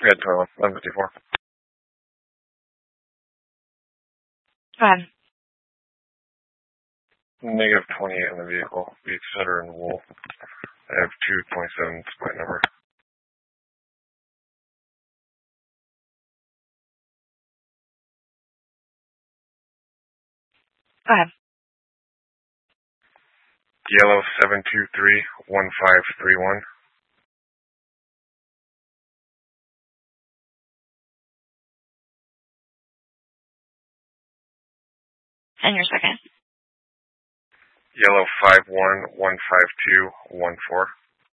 Head to 1154. Go ahead. Negative 28 in the vehicle. Beach setter and wool. I have 227 spot number. Go ahead. Yellow 723-1531. And your second. Yellow 5115214.